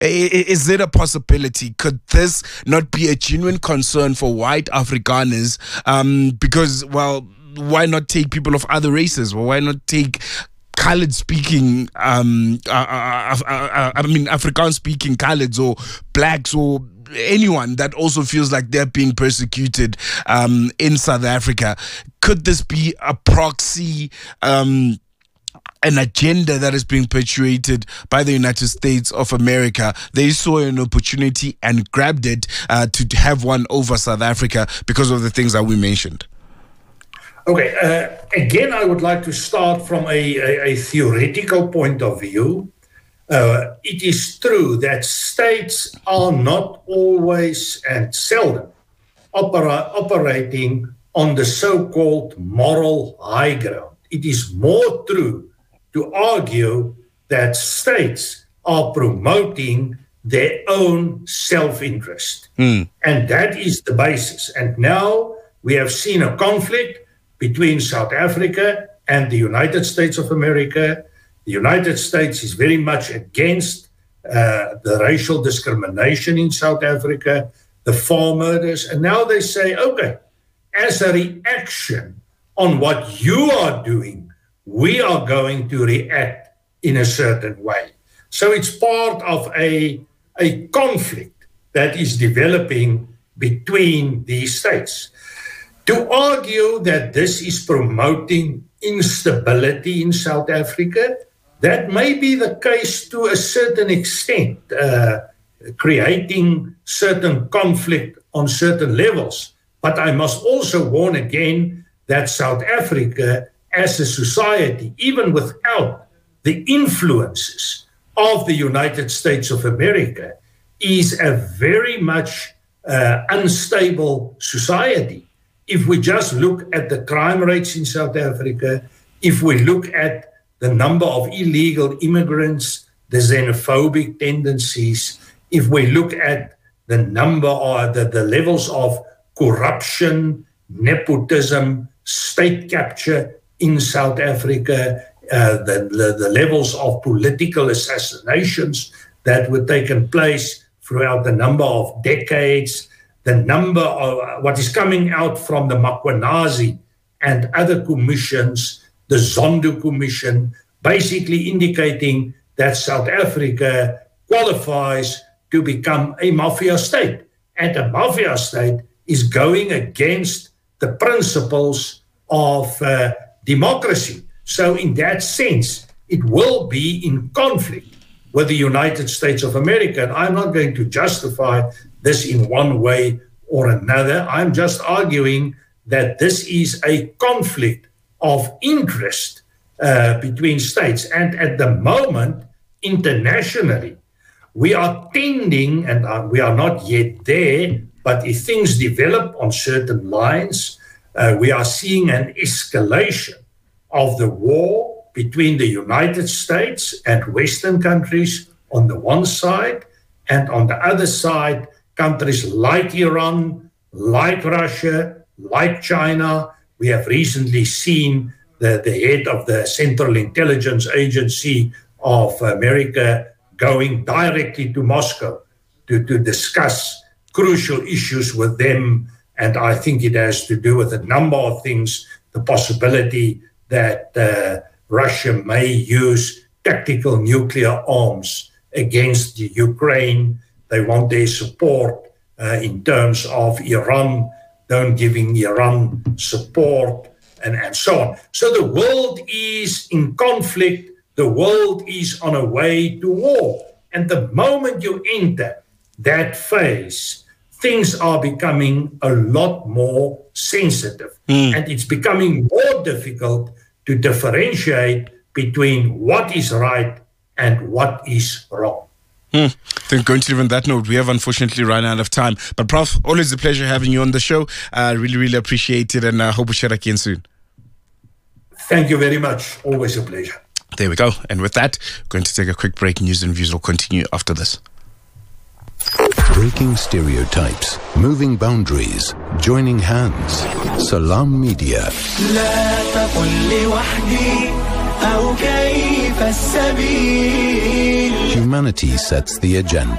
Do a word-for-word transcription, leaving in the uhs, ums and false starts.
Is it a possibility? Could this not be a genuine concern for white Afrikaners? Um, because, well, why not take people of other races? Well, why not take colored-speaking, um, uh, uh, uh, uh, I mean, Afrikaans-speaking coloureds or blacks or anyone that also feels like they're being persecuted um, in South Africa? Could this be a proxy, um, an agenda that is being perpetuated by the United States of America? They saw an opportunity and grabbed it uh, to have one over South Africa because of the things that we mentioned. Okay, uh, again, I would like to start from a, a, a theoretical point of view. Uh, it is true that states are not always and seldom opera, operating on the so-called moral high ground. It is more true to argue that states are promoting their own self-interest. Mm. And that is the basis. And now we have seen a conflict between South Africa and the United States of America. The United States is very much against uh, the racial discrimination in South Africa, the farm murders. And now they say, okay, as a reaction on what you are doing, we are going to react in a certain way. So it's part of a, a conflict that is developing between these states. To argue that this is promoting instability in South Africa, that may be the case to a certain extent, uh, creating certain conflict on certain levels. But I must also warn again that South Africa as a society, even without the influences of the United States of America, is a very much uh, unstable society. If we just look at the crime rates in South Africa, if we look at the number of illegal immigrants, the xenophobic tendencies, if we look at the number or the, the levels of corruption, nepotism, state capture in South Africa, uh, the, the, the levels of political assassinations that were taking place throughout the number of decades, the number of what is coming out from the Makwenazi and other commissions, the Zondo Commission, basically indicating that South Africa qualifies to become a mafia state. And a mafia state is going against the principles of uh, democracy. So in that sense, it will be in conflict with the United States of America. And I'm not going to justify this in one way or another. I'm just arguing that this is a conflict of interest uh, between states. And at the moment, internationally, we are tending, and uh, we are not yet there, but if things develop on certain lines, uh, we are seeing an escalation of the war between the United States and Western countries on the one side, and on the other side, countries like Iran, like Russia, like China. We have recently seen the, the head of the Central Intelligence Agency of America going directly to Moscow to, to discuss crucial issues with them. And I think it has to do with a number of things, the possibility that uh, Russia may use tactical nuclear arms against the Ukraine. They want their support uh, in terms of Iran, don't giving Iran support, and, and so on. So the world is in conflict. The world is on a way to war. And the moment you enter that phase, things are becoming a lot more sensitive. Mm. And it's becoming more difficult to differentiate between what is right and what is wrong. Hmm. I think going to leave on that note, we have unfortunately run out of time. But Prof, always a pleasure having you on the show. I uh, really, really appreciate it, and I uh, hope we chat again soon. Thank you very much. Always a pleasure. There we go. And with that, going to take a quick break. News and views will continue after this. Breaking stereotypes, moving boundaries, joining hands. Salam Media. Humanity sets the agenda.